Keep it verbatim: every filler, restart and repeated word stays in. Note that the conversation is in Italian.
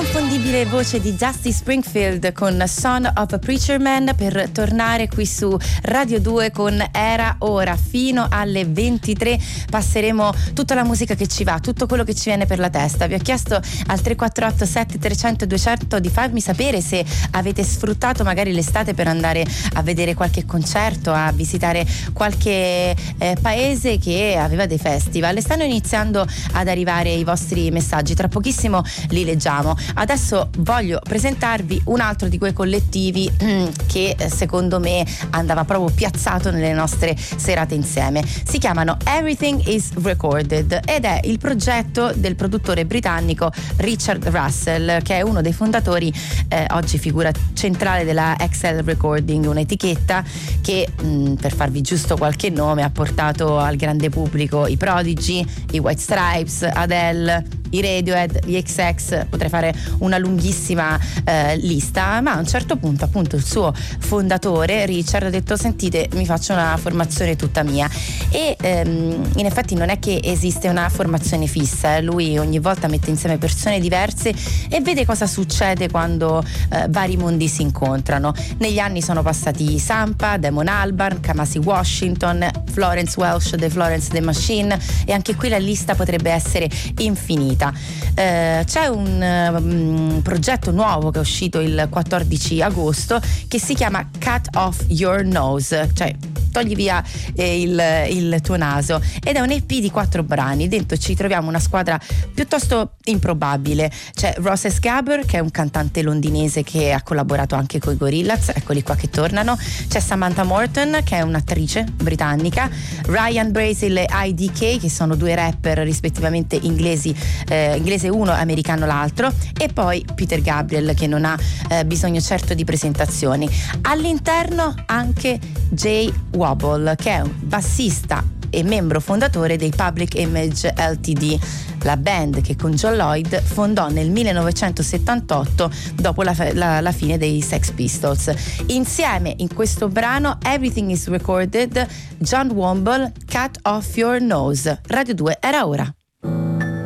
l'inconfondibile voce di Dusty Springfield con Son of a Preacher Man per tornare qui su Radio due con Era Ora. Fino alle ventitré passeremo tutta la musica che ci va, tutto quello che ci viene per la testa. Vi ho chiesto al tre quattro otto sette trecento duecento di farmi sapere se avete sfruttato magari l'estate per andare a vedere qualche concerto, a visitare qualche eh, paese che aveva dei festival. Stanno iniziando ad arrivare i vostri messaggi, tra pochissimo li leggiamo. Adesso voglio presentarvi un altro di quei collettivi che secondo me andava proprio piazzato nelle nostre serate insieme. Si chiamano Everything is Recorded ed è il progetto del produttore britannico Richard Russell, che è uno dei fondatori, eh, oggi figura centrale della X L Recording, un'etichetta che mh, per farvi giusto qualche nome ha portato al grande pubblico i Prodigy, i White Stripes, Adele, i Radiohead, gli X X, potrei fare una lunghissima eh, lista, ma a un certo punto appunto il suo fondatore Richard ha detto: sentite, mi faccio una formazione tutta mia. E ehm, in effetti non è che esiste una formazione fissa, eh. Lui ogni volta mette insieme persone diverse e vede cosa succede quando eh, vari mondi si incontrano. Negli anni sono passati Sampa, Damon Albarn, Kamasi Washington, Florence Welch, The Florence the Machine, e anche qui la lista potrebbe essere infinita. Eh, c'è un um, progetto nuovo che è uscito il quattordici agosto che si chiama Cut Off Your Nose, cioè togli via eh, il, il tuo naso, ed è un E P di quattro brani. Dentro ci troviamo una squadra piuttosto improbabile. C'è Ross Gabber, che è un cantante londinese che ha collaborato anche con i Gorillaz, eccoli qua che tornano. C'è Samantha Morton, che è un'attrice britannica, Ryan Brazil e I D K, che sono due rapper rispettivamente inglesi, eh, inglese uno, americano l'altro, e poi Peter Gabriel, che non ha eh, bisogno certo di presentazioni. All'interno anche Jay Wobble, che è un bassista e membro fondatore dei Public Image Ltd, la band che con John Lloyd fondò nel millenovecentosettantotto dopo la, la, la fine dei Sex Pistols. Insieme in questo brano Everything is Recorded, John Womble, Cut Off Your Nose. Radio due, Era Ora.